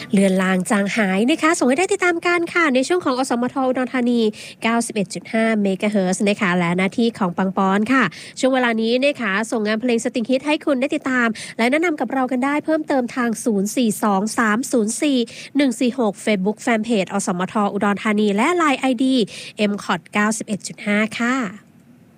เลือนลางจางหายนะคะส่งให้ได้ติดตามกันค่ะในช่วงของอสมทอุดรธานี 91.5 เมกะเฮิรตซ์นะคะและหน้าที่ของปังปอนค่ะช่วงเวลานี้นะคะส่งงานเพลงสตริงฮิตให้คุณได้ติดตามและแนะนำกับเรากันได้เพิ่มเติมทาง 0423041146 Facebook Fanpage อสมทอุดรธานีและ LINE ID mcot 91.5 ค่ะ